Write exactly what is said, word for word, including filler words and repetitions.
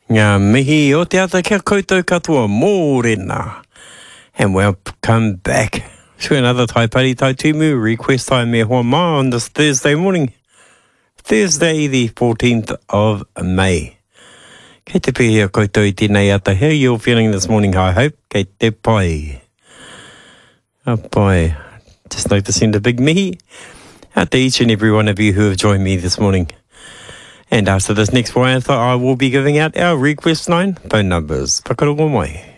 Ngā mihi o te ata kia koutou katoa mōrena. And welcome back to another Tai Pari Tai Tumu request time me hoa ma on this Thursday morning. Thursday the fourteenth of May. Kei te pihia koutou I tēnei ata. How are you feeling this morning, I hope? Kei te pai. Oh boy. Just like to send a big mihi out to each and every one of you who have joined me this morning. And after this next wire, I will be giving out our request line phone numbers. Whakarongo mai.